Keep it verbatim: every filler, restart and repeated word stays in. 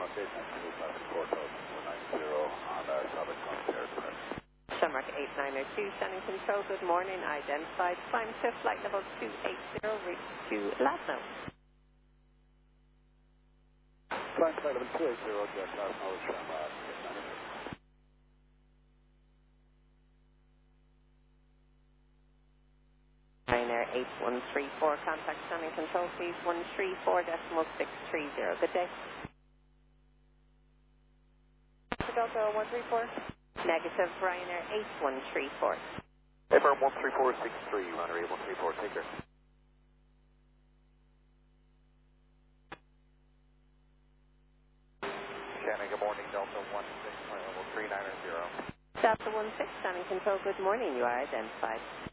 eight nine two, traffic four thousand four ninety on uh, Southern Frontier Express. Sunmark eight nine two, standing control, good morning, identified, climb to flight level two eight zero, reach to Lasno. Climb flight level two eight zero, just Lasno from uh, eight nine two. Ryanair eight one three four, contact standing control, please, one three four decimal six three zero, good day. Delta one three four. Negative, Ryanair eight one three four. Airborne one three four six three, Ryanair eight one three four, take care. Shannon, good morning, Delta one six, flight level three nine zero. Delta one six, standing control, good morning, you are identified.